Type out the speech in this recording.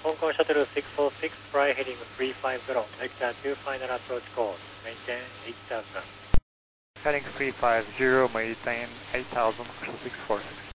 Hong Kong Shuttle 646, fly heading 350, vector 2 final approach course, maintain 8000. Heading 350, maintain 8000, 646.